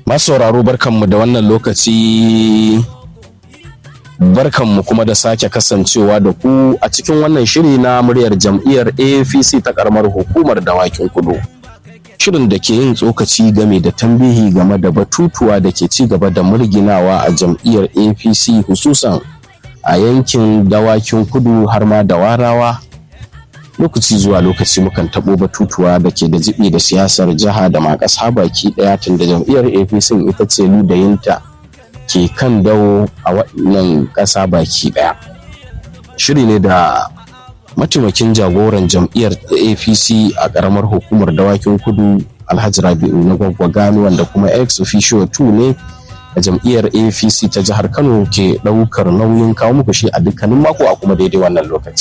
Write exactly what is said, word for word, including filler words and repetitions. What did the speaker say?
Masu sauraro barkanmu da wannan lokaci, barkanmu kuma da sake kasancewa da ku a cikin wannan shiri na muryar jam'iyyar A P C ta karamar hukumar Dawakin Kudu. Shirin da ke yin tsokaci game da tambihi game da batutuwa da ke ci gaba da murginawa a jam'iyyar A P C hususan a yankin Dawakin Kudu har ma da Warawa. Lokaci zuwa lokaci mukan taɓo batutuwa da ke da jibi da siyasar jiha da ma ƙasa baki ɗaya, tun da jam'iyyar A P C ita ce ludayinta ke kan dawo a wannan ƙasa baki ɗaya. Shiri ne da mataimakin jagoran jam'iyyar A P C a ƙaramar hukumar Dawakin Kudu Alhaji Rabi'u na Gwaggwagano, wanda kuma ex officio two ne a jam'iyyar A P C ta jihar Kano, ke ɗaukar nauyin kawo muku shi a dukkanin mako a kuma daidai wannan lokaci.